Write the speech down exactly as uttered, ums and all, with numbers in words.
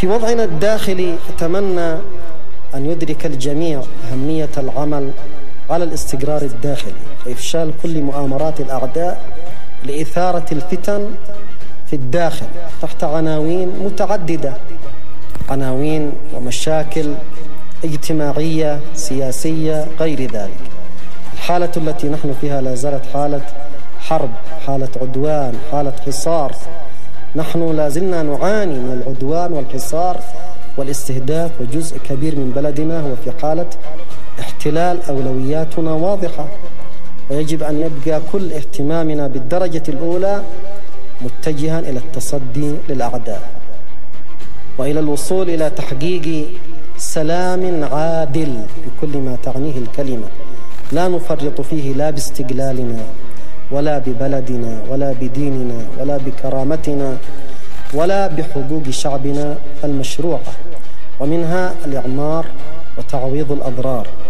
في وضعنا الداخلي أتمنى أن يدرك الجميع أهمية العمل على الاستقرار الداخلي وإفشال كل مؤامرات الأعداء لإثارة الفتن في الداخل تحت عناوين متعددة، عناوين ومشاكل اجتماعية سياسية غير ذلك. الحالة التي نحن فيها لا زالت حالة حرب، حالة عدوان، حالة حصار. نحن لا زلنا نعاني من العدوان والحصار والاستهداف، وجزء كبير من بلدنا هو في حالة احتلال. أولوياتنا واضحة، ويجب أن يبقى كل اهتمامنا بالدرجة الأولى متجها إلى التصدي للأعداء وإلى الوصول إلى تحقيق سلام عادل بكل ما تعنيه الكلمة، لا نفرط فيه لا باستقلالنا ولا ببلدنا ولا بديننا ولا بكرامتنا ولا بحقوق شعبنا المشروعة، ومنها الإعمار وتعويض الأضرار.